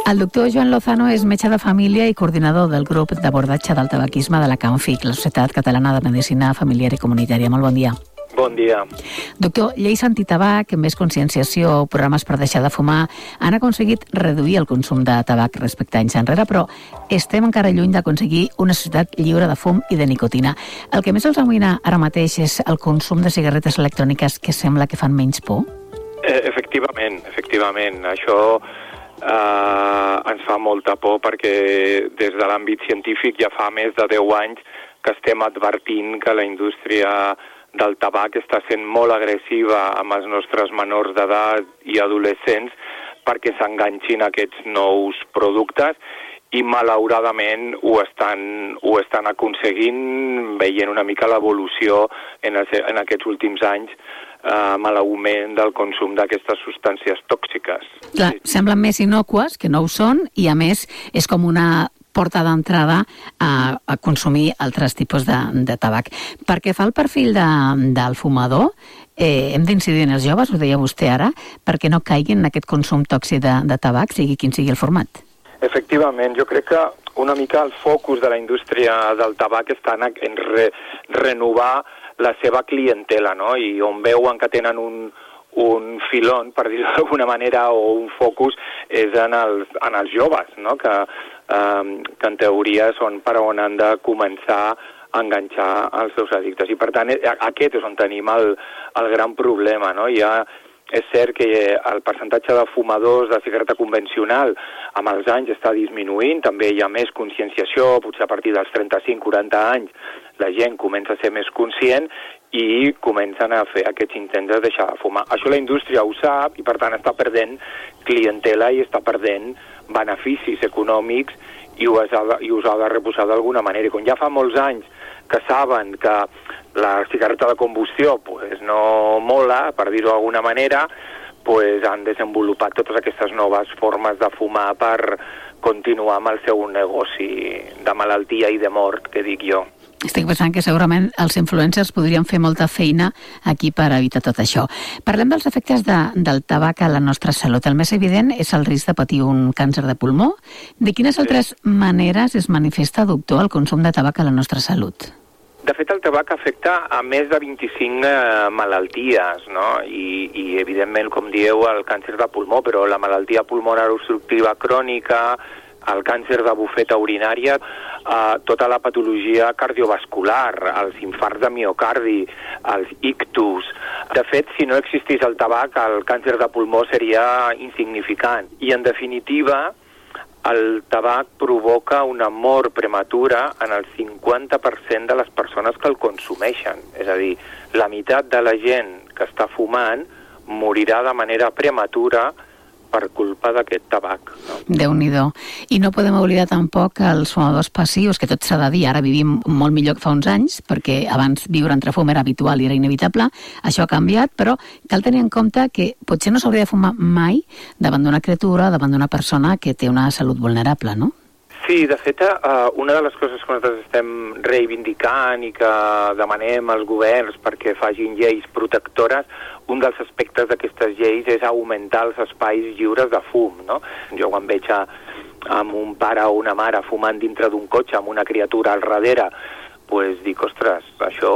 El doctor Joan Lozano és metge de família i coordinador del grup d'abordatge del tabaquisme de la CANFIC, la Societat Catalana de Medicina Familiar i Comunitària. Molt bon dia. Bon dia. Doctor, lleis antitabac, més conscienciació, programes per deixar de fumar, han aconseguit reduir el consum de tabac respecte a anys enrere, però estem encara lluny d'aconseguir una societat lliure de fum i de nicotina. El que més els amoïna ara mateix és el consum de cigarretes electròniques que sembla que fan menys por? Efectivament. Això ens fa molta por perquè des de l'àmbit científic ja fa més de 10 anys que estem advertint que la indústria del tabac està sent molt agressiva amb els nostres menors d'edat i adolescents perquè s'enganxin aquests nous productes i malauradament ho estan aconseguint, veient una mica l'evolució en aquests últims anys amb l'augment del consum d'aquestes substàncies tòxiques. Clar, semblen més innocues, que no ho són, i a més és com una porta d'entrada a consumir altres tipus de tabac. Perquè fa el perfil del fumador, hem d'incidir en els joves, ho deia vostè ara, perquè no caiguin en aquest consum tòxic de tabac, sigui quin sigui el format. Efectivament, jo crec que una mica el focus de la indústria del tabac està en renovar la seva clientela, no? I on veuen que tenen un filón, per dir-ho d'alguna manera, o un focus, és en els joves, no? Que en teoria són per on han de començar a enganxar els seus addictes. I per tant, aquest és on tenim el gran problema, no? És cert que el percentatge de fumadors de cigarreta convencional amb els anys està disminuint, també hi ha més conscienciació, potser a partir dels 35-40 anys la gent comença a ser més conscient i comencen a fer aquests intents de deixar de fumar. Això la indústria ho sap i per tant està perdent clientela i està perdent beneficis econòmics i us ha de reposar d'alguna manera. I com ja fa molts anys que saben que la cigarreta de combustió no mola, per dir-ho d'alguna manera, han desenvolupat totes aquestes noves formes de fumar per continuar amb el seu negoci de malaltia i de mort, que dic jo. Estic pensant que segurament els influencers podrien fer molta feina aquí per evitar tot això. Parlem dels efectes del tabac a la nostra salut. El més evident és el risc de patir un càncer de pulmó. De quines altres maneres es manifesta, doctor, el consum de tabac a la nostra salut? De fet, el tabac afecta a més de 25 malalties, no? I evidentment, com dieu, el càncer de pulmó, però la malaltia pulmonar obstructiva crònica, el càncer de bufeta urinària, tota la patologia cardiovascular, els infarts de miocardi, els ictus. De fet, si no existís el tabac, el càncer de pulmó seria insignificant. I, en definitiva, el tabac provoca una mort prematura en el 50% de les persones que el consumeixen. És a dir, la meitat de la gent que està fumant morirà de manera prematura per culpa d'aquest tabac. No? Déu-n'hi-do. I no podem oblidar tampoc els fumadors passius, que tot s'ha de dir, ara vivim molt millor que fa uns anys, perquè abans viure entre fum era habitual i era inevitable, això ha canviat, però cal tenir en compte que potser no s'hauria de fumar mai davant d'una criatura, davant d'una persona que té una salut vulnerable, no? Sí, de fet, una de les coses que nosaltres estem reivindicant i que demanem als governs perquè facin lleis protectores, un dels aspectes d'aquestes lleis és augmentar els espais lliures de fum, no? Jo quan veig amb un pare o una mare fumant dintre d'un cotxe amb una criatura al darrere, dic, ostres, això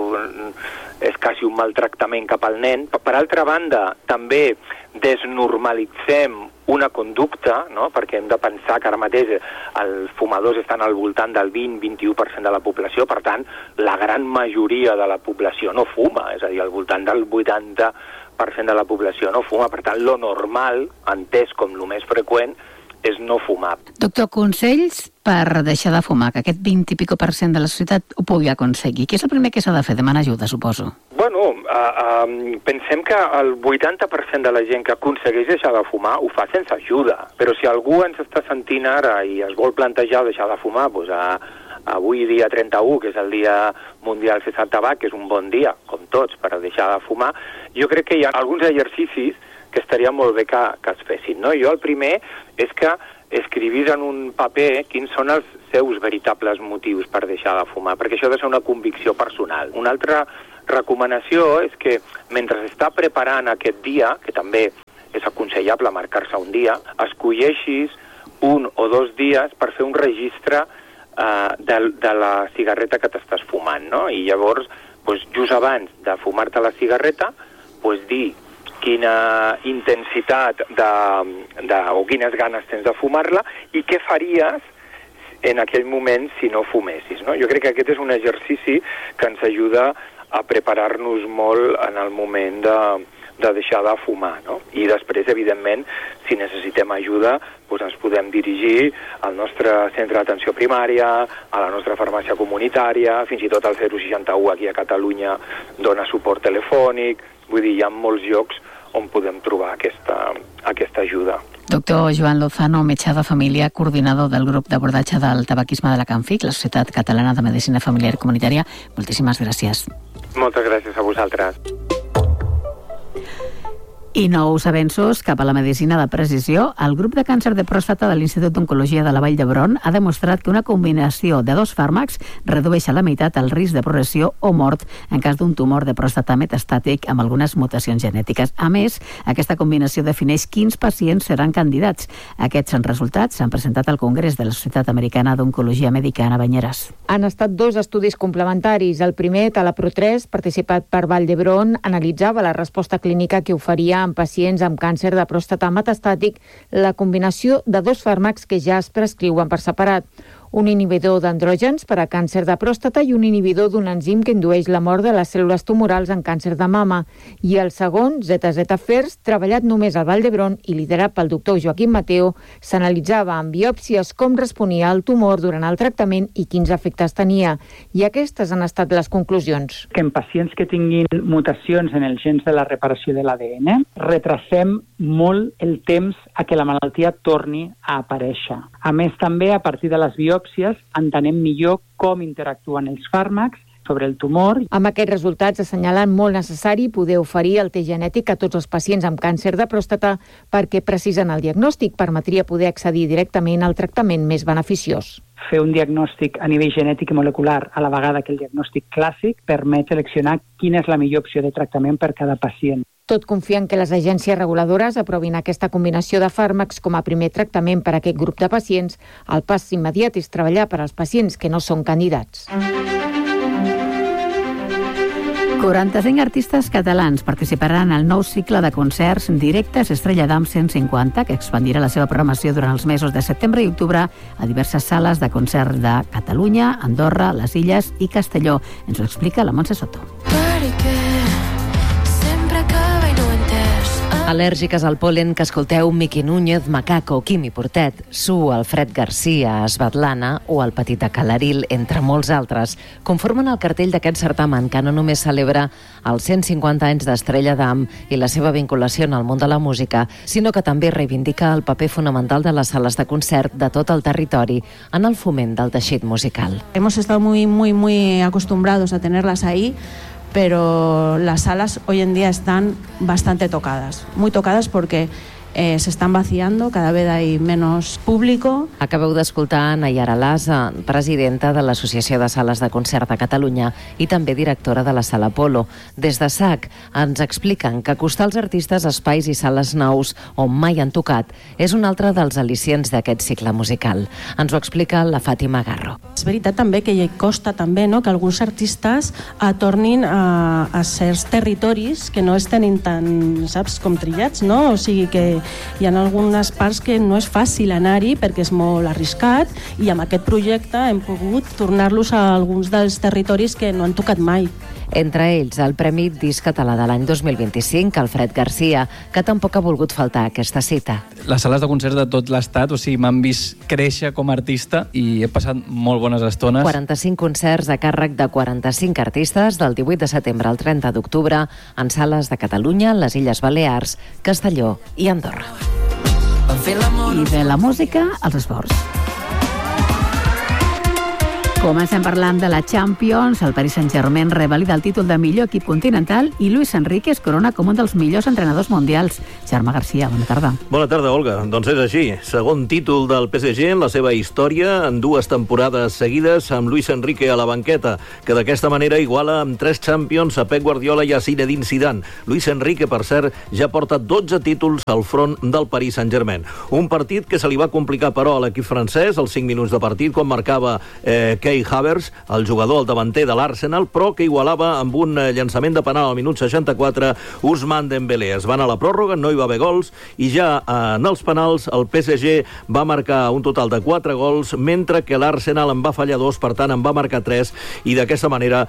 és quasi un maltractament cap al nen. Per altra banda, també desnormalitzem una conducta, no? Perquè hem de pensar que ara mateix els fumadors estan al voltant del 20-21% de la població, per tant, la gran majoria de la població no fuma, és a dir, al voltant del 80% de la població no fuma, per tant, lo normal, entès com lo més freqüent, és no fumar. Doctor, consells per deixar de fumar, que aquest 20 i pico % de la societat ho pugui aconseguir. Què és el primer que s'ha de fer? Demanar ajuda, suposo. Bueno, pensem que el 80% de la gent que aconsegueix deixar de fumar ho fa sense ajuda. Però si algú ens està sentint ara i es vol plantejar deixar de fumar, avui dia 31, que és el Dia Mundial sense tabac, que és un bon dia, com tots, per deixar de fumar, jo crec que hi ha alguns exercicis que estaria molt bé que es fessin, no? Jo el primer és que escrivís en un paper quins són els seus veritables motius per deixar de fumar, perquè això ha de ser una convicció personal. Una altra recomanació és que mentre està preparant aquest dia, que també és aconsellable marcar-se un dia, escolleixis 1 o 2 dies per fer un registre de la cigarreta que t'estàs fumant, no? I llavors, just abans de fumar-te la cigarreta, dir quina intensitat o quines ganes tens de fumar-la i què faries en aquell moment si no fumessis, no? Jo crec que aquest és un exercici que ens ajuda a preparar-nos molt en el moment de deixar de fumar, no? I després, evidentment, si necessitem ajuda, ens podem dirigir al nostre centre d'atenció primària, a la nostra farmàcia comunitària, fins i tot al 061 aquí a Catalunya dona suport telefònic. Vull dir, hi ha molts llocs on podem trobar aquesta ajuda. Doctor Joan Lozano, metge de família, coordinador del grup d'abordatge del tabaquisme de la Canfic, la Societat Catalana de Medicina Familiar i Comunitària, moltíssimes gràcies. Moltes gràcies a vosaltres. I nous avenços cap a la medicina de precisió. El grup de càncer de pròstata de l'Institut d'Oncologia de la Vall d'Hebron ha demostrat que una combinació de 2 fàrmacs redueix a la meitat el risc de progressió o mort en cas d'un tumor de pròstata metastàtic amb algunes mutacions genètiques. A més, aquesta combinació defineix quins pacients seran candidats. Aquests resultats s'han presentat al Congrés de la Societat Americana d'Oncologia Mèdica a Banyeres. Han estat 2 estudis complementaris. El primer, TALAPRO-3, participat per Vall d'Hebron, analitzava la resposta clínica que oferia en pacients amb càncer de pròstata metastàtic la combinació de 2 fàrmacs que ja es prescriuen per separat. Un inhibidor d'andrògens per a càncer de pròstata i un inhibidor d'un enzim que indueix la mort de les cèl·lules tumorals en càncer de mama. I el segon, ZZ-FERS, treballat només al Vall d'Hebron i liderat pel doctor Joaquim Mateo, s'analitzava en biòpsies com responia el tumor durant el tractament i quins efectes tenia. I aquestes han estat les conclusions. Que en pacients que tinguin mutacions en els gens de la reparació de l'ADN, retrasem molt el temps a que la malaltia torni a aparèixer. A més, també, a partir de les biòpsies, entenem millor com interactuen els fàrmacs sobre el tumor. Amb aquests resultats assenyalen molt necessari poder oferir el test genètic a tots els pacients amb càncer de pròstata perquè, precisant el diagnòstic, permetria poder accedir directament al tractament més beneficiós. Fer un diagnòstic a nivell genètic i molecular a la vegada que el diagnòstic clàssic permet seleccionar quina és la millor opció de tractament per cada pacient. Tot confiant que les agències reguladores aprovin aquesta combinació de fàrmacs com a primer tractament per a aquest grup de pacients, el pas immediat és treballar per als pacients que no són candidats. 45 artistes catalans participaran al nou cicle de concerts directes Estrella d'Am 150, que expandirà la seva programació durant els mesos de setembre i octubre a diverses sales de concert de Catalunya, Andorra, les Illes i Castelló. Ens ho explica la Montse Soto. Al·lèrgiques al pol·len que escolteu Miqui Núñez, Macaco, Quimi Portet, Su, Alfred Garcia, Svetlana o el Petit de Calaril, entre molts altres, conformen el cartell d'aquest certamen que no només celebra els 150 anys d'Estrella d'Am i la seva vinculació en el món de la música, sinó que també reivindica el paper fonamental de les sales de concert de tot el territori en el foment del teixit musical. Hemos estado muy acostumbrados a tenerlas ahí, pero las salas hoy en día están bastante tocadas, muy tocadas porque se están vaciando, cada vez hay menos público. Acabeu d'escoltar Nayara Lasa, presidenta de l'Associació de Sales de Concert de Catalunya i també directora de la Sala Apolo. Des de SAC ens expliquen que acostar als artistes espais i sales nous on mai han tocat és un altre dels al·licients d'aquest cicle musical. Ens ho explica la Fàtima Garro. És veritat també que costa també, no?, que alguns artistes tornin a certs territoris que no es tenen tan, saps, com trillats, no? O sigui que hi ha algunes parts que no és fàcil anar-hi perquè és molt arriscat i amb aquest projecte hem pogut tornar-los a alguns dels territoris que no han tocat mai. Entre ells, el Premi Disc Català de l'any 2025, Alfred Garcia, que tampoc ha volgut faltar aquesta cita. Les sales de concerts de tot l'estat, o sigui, m'han vist créixer com a artista i he passat molt bones estones. 45 concerts a càrrec de 45 artistes del 18 de setembre al 30 d'octubre en sales de Catalunya, les Illes Balears, Castelló i Andorra. I de la música als esports. Comencem parlant de la Champions. El Paris Saint-Germain revalida el títol de millor equip continental i Luis Enrique es corona com un dels millors entrenadors mundials. Germà Garcia, bona tarda. Bona tarda, Olga. Doncs és així. Segon títol del PSG en la seva història, en 2 temporades seguides, amb Luis Enrique a la banqueta, que d'aquesta manera iguala amb 3 Champions a Pep Guardiola i a Zinedine Zidane. Luis Enrique, per cert, ja porta 12 títols al front del Paris Saint-Germain. Un partit que se li va complicar, però, a l'equip francès, als 5 minuts de partit, quan marcava Kai Havertz, el jugador, el davanter de l'Arsenal, però que igualava amb un llançament de penal al minut 64 Ousmane Dembélé. Es van a la pròrroga, no hi va haver gols, i ja en els penals el PSG va marcar un total de 4 gols, mentre que l'Arsenal en va fallar 2, per tant en va marcar 3, i d'aquesta manera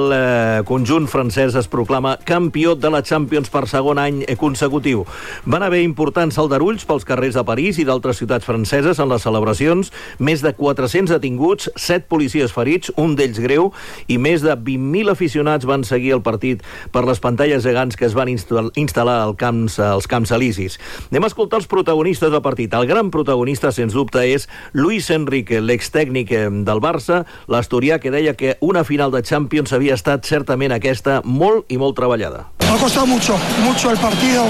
el conjunt francès es proclama campió de la Champions per segon any consecutiu. Van haver importants aldarulls pels carrers de París i d'altres ciutats franceses en les celebracions, més de 400 detinguts, 7 policies ferits, un d'ells greu, i més de 20.000 aficionats van seguir el partit per les pantalles gegants que es van instal·lar als Camps Elisis. Anem a escoltar els protagonistes del partit. El gran protagonista, sens dubte, és Luis Enrique, l'extècnic del Barça, l'asturià, que deia que una final de Champions havia estat certament aquesta molt i molt treballada. Ha costado mucho el partido.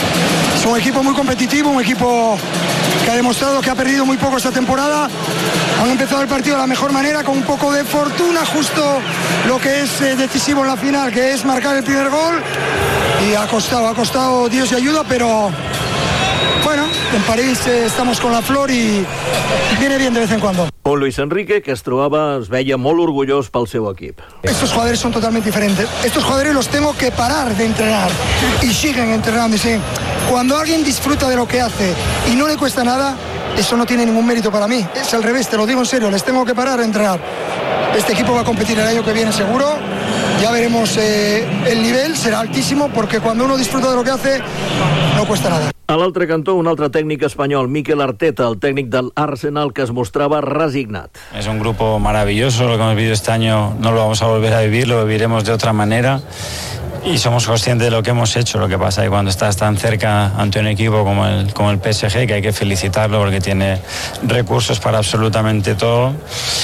Es un equipo muy competitivo, un equipo que ha demostrado que ha perdido muy poco esta temporada. Han empezado el partido de la mejor manera, con un poco de fortuna, justo lo que es decisivo en la final, que es marcar el primer gol. Y ha costado Dios y ayuda, pero bueno, en París estamos con la flor y viene bien de vez en cuando. Un Luis Enrique que es veia molt orgullós pel seu equip. Estos jugadores son totalmente diferentes. Estos jugadores los tengo que parar de entrenar y siguen entrenando. Cuando alguien disfruta de lo que hace y no le cuesta nada, eso no tiene ningún mérito para mí. Es al revés, te lo digo en serio, les tengo que parar de entrenar. Este equipo va a competir el año que viene seguro. Ya veremos, el nivel será altísimo, porque cuando uno disfruta de lo que hace, no cuesta nada. A l'altre cantó, un altre tècnic espanyol, Mikel Arteta, el tècnic del Arsenal, que es mostrava resignat. Es un grupo maravilloso, lo que hemos vivido este año no lo vamos a volver a vivir, lo viviremos de otra manera. Y somos conscientes de lo que hemos hecho. Lo que pasa es que cuando estás tan cerca ante un equipo como el PSG, que hay que felicitarlo porque tiene recursos para absolutamente todo,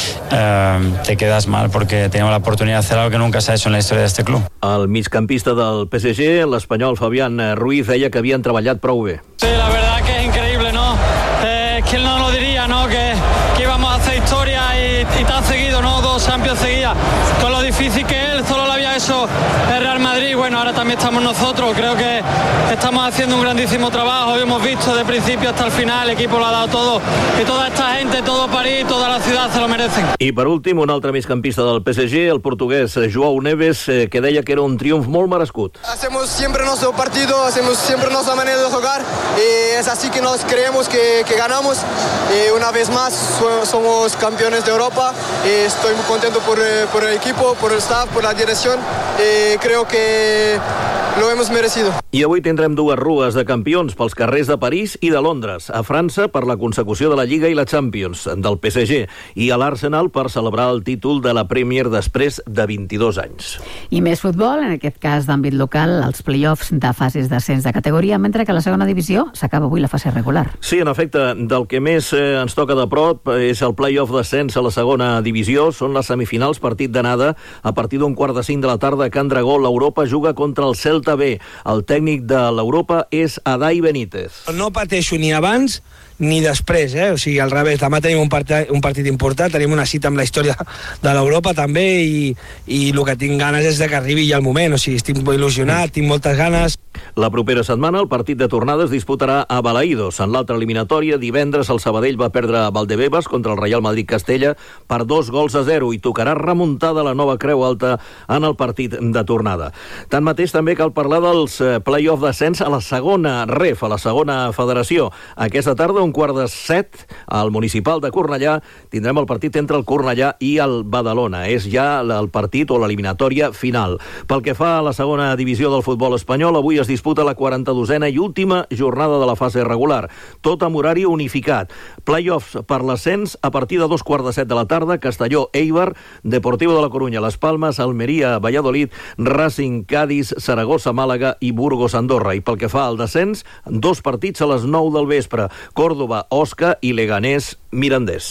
te quedas mal porque tenemos la oportunidad de hacer algo que nunca se ha hecho en la historia de este club. El migcampista del PSG, l'espanyol Fabián Ruiz, deia que havien treballat prou bé. Sí, la verdad que es increíble, ¿no? ¿Quién no lo diría, no? Que íbamos a hacer historia y tan seguido, ¿no? 2 Champions seguidas. Con lo difícil que él solo lo había hecho el Real Madrid, bueno, ahora también estamos nosotros. Creo que estamos haciendo un grandísimo trabajo. Hoy hemos visto de principio hasta el final, el equipo lo ha dado todo. Y toda esta gente, todo París, toda la ciudad se lo merecen. I per últim, un altre migcampista del PSG, el portuguès João Neves, que deia que era un triomf molt merescut. Hacemos siempre nuestro partido, hacemos siempre nuestra manera de jugar. Y es así que nos creemos que ganamos. Y una vez más somos campeones de Europa. Y estoy muy contento por el equipo, por el staff, por la dirección. Creo que lo hemos merecido. I avui tindrem 2 rues de campions pels carrers de París i de Londres. A França per la consecució de la Lliga i la Champions del PSG, i a l'Arsenal per celebrar el títol de la Premier després de 22 anys. I més futbol, en aquest cas d'àmbit local, els play-offs de fases d'ascens de categoria, mentre que a la segona divisió s'acaba avui la fase regular. Sí, en efecte, del que més ens toca de prop és el play-off d'ascens a la segona divisió. Són les semifinals, partit d'anada a partir d'un 4:05 de la tarda a Can Dragó. L'Europa juga contra el Celta B. El tècnic de l'Europa és Adai Benítez. No pateixo ni abans ni després, o sigui, al revés. Demà tenim un partit important, tenim una cita amb la història de l'Europa també, i el que tinc ganes és de que arribi ja el moment, o sigui, estic il·lusionat, tinc moltes ganes. La propera setmana el partit de tornada es disputarà a Balaïdos. En l'altra eliminatòria, divendres el Sabadell va perdre a Valdebebas contra el Real Madrid Castella per 2-0 i tocarà remuntar de la Nova Creu Alta en el partit de tornada. Tanmateix també cal parlar dels play-off d'ascens a la segona REF, a la segona federació. Aquesta tarda, 6:15, al Municipal de Cornellà, tindrem el partit entre el Cornellà i el Badalona. És ja el partit o l'eliminatòria final. Pel que fa a la segona divisió del futbol espanyol, avui es disputa la 42a i última jornada de la fase regular, tot amb horari unificat. Play-offs per l'ascens a partir de 2:15 de la tarda, Castelló, Eibar, Deportivo de la Coruña, Las Palmas, Almeria, Valladolid, Racing, Cádiz, Saragossa, Màlaga i Burgos, Andorra. I pel que fa al descens, 2 partits a les 9 del vespre, Córdoba, Osca i Leganés, Mirandés.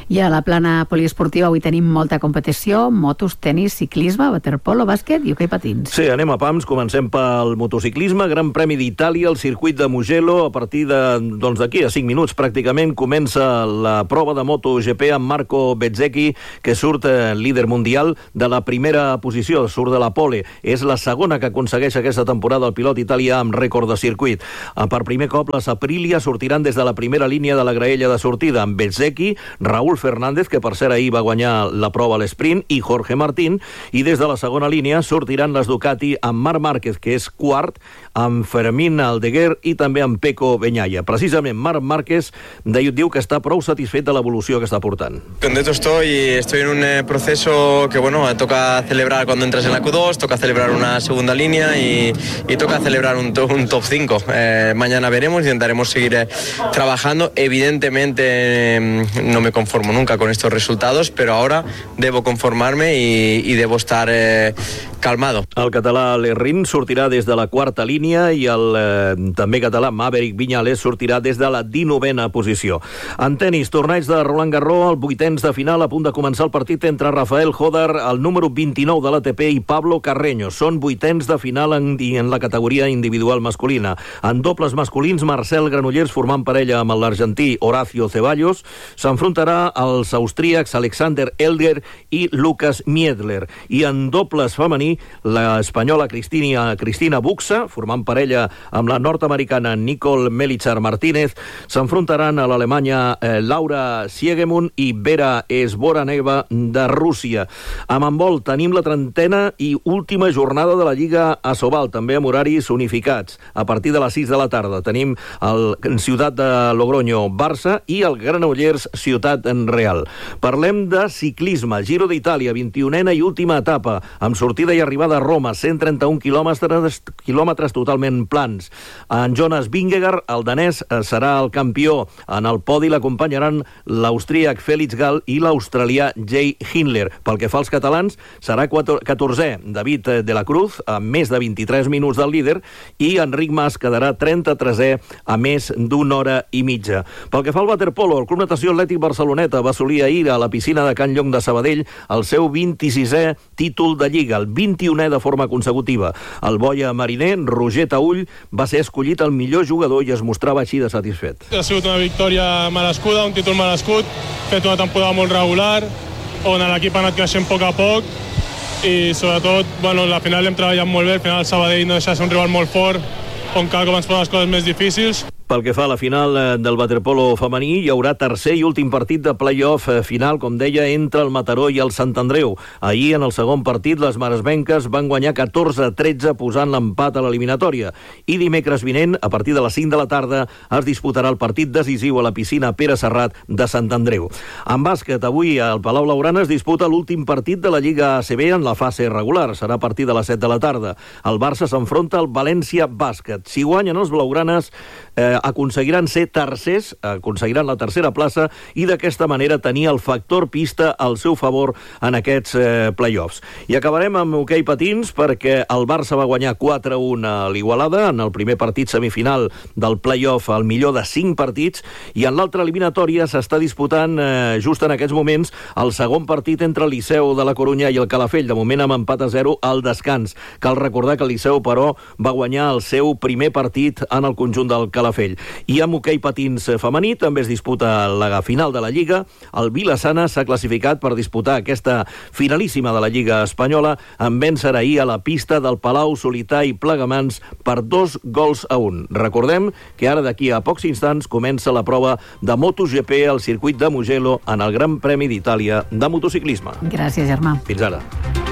I a la plana poliesportiva avui tenim molta competició, motos, tenis, ciclisme, waterpolo, bàsquet i hoquei patins. Sí, anem a pams, comencem pel motociclisme, Gran Premi d'Itàlia, el circuit de Mugello, a partir d'aquí a 5 minuts pràcticament comença la prova de MotoGP amb Marco Bezzecchi, que surt líder mundial de la primera posició, surt de la pole. És la segona que aconsegueix aquesta temporada el pilot italià amb rècord de circuit. Per primer cop les Aprilia sortiran des de la primera línia de la graella de sortida amb Bezzecchi, Raúl Fernández, que per cert ahir va guanyar la prova a l'esprint, i Jorge Martín, i des de la segona línia sortiran les Ducati amb Marc Márquez, que és quart, amb Fermín Aldeguer i també amb Pecco Bagnaia. Precisament Marc Márquez diu que està prou satisfet de l'evolució que està portant. Contento estoy en un proceso que, bueno, toca celebrar cuando entras en la Q2, toca celebrar una segunda línea y toca celebrar un top 5. Mañana veremos, intentaremos seguir trabajando. Evidentemente no me conformo nunca con estos resultados, pero ahora debo conformarme y debo estar calmado. El català Lerrin sortirà des de la quarta línia i el també català Maverick Viñales sortirà des de la 19a posició. En tenis, torneig de Roland Garros, el 8ens de final, a punt de començar el partit entre Rafael Hodar, el número 29 de l'ATP, i Pablo Carreño. Són 8ens de final en la categoria individual masculina. En dobles masculins, Marcel Granollers, formant parella amb l'argentí Horacio Ceballos, s'enfrontarà als austríacs Alexander Elger i Lucas Miedler. I en dobles femení, l'espanyola Cristina Buxa, formant parella amb la nord-americana Nicole Melichar Martínez, s'enfrontaran a l'alemanya Laura Siegemund i Vera Esvoraneva de Rússia. Amb handbol tenim la 30a i última jornada de la Lliga Asobal, també amb horaris unificats. A partir de les 6 de la tarda tenim el Ciutat de Logroño Barça i el Granollers Ciutat Real. Parlem de ciclisme, Giro d'Itàlia, 21a i última etapa, amb sortida i arribada a Roma, 131 quilòmetres totalment plans. En Jonas Vingegaard, el danès, serà el campió. En el podi l'acompanyaran l'austríac Felix Gall i l'australià Jay Hindley. Pel que fa als catalans, serà 14è David de la Cruz, a més de 23 minuts del líder, i Enric Mas quedarà 33è a més d'una hora i mitja. Pel que fa al waterpolo, el Club Natació Atlètic Barceloneta va assolir ahir a la piscina de Can Llong de Sabadell el seu 26è títol de Lliga, el 21è de forma consecutiva. El boia mariner, Roger Taüll, va ser escollit el millor jugador i es mostrava així de satisfet. Ha sigut una victòria merescuda, un títol merescut, fet una temporada molt regular, on l'equip ha anat creixent a poc i sobretot, la final l'hem treballat molt bé, al final el Sabadell no deixa de ser un rival molt fort, on cada cop ens posen les coses més difícils. Pel que fa a la final del waterpolo femení, hi haurà tercer i últim partit de play-off final, com deia, entre el Mataró i el Sant Andreu. Ahir, en el segon partit, les maresmenques van guanyar 14-13 posant l'empat a l'eliminatòria. I dimecres vinent, a partir de les 5 de la tarda, es disputarà el partit decisiu a la piscina Pere Serrat de Sant Andreu. En bàsquet, avui al Palau Blaugrana es disputa l'últim partit de la Lliga ACB en la fase regular. Serà a partir de les 7 de la tarda. El Barça s'enfronta al València Bàsquet. Si guanyen els blaugranes, aconseguiran ser tercers, aconseguiran la tercera plaça i d'aquesta manera tenir el factor pista al seu favor en aquests play-offs. I acabarem amb hoquei patins perquè el Barça va guanyar 4-1 a l'Igualada en el primer partit semifinal del play-off, el millor de 5 partits, i en l'altra eliminatòria s'està disputant just en aquests moments el segon partit entre el Liceu de la Corunya i el Calafell, de moment amb empat a 0 al descans. Cal recordar que el Liceu, però, va guanyar el seu primer partit en el conjunt del Calafell. I amb hoquei patins femení també es disputa la final de la Lliga. El Vila-sana s'ha classificat per disputar aquesta finalíssima de la Lliga espanyola en vèncer ahir a la pista del Palau Solità i Plegamans per 2-1. Recordem que ara d'aquí a pocs instants comença la prova de MotoGP al circuit de Mugello en el Gran Premi d'Itàlia de motociclisme. Gràcies, Germà. Fins ara.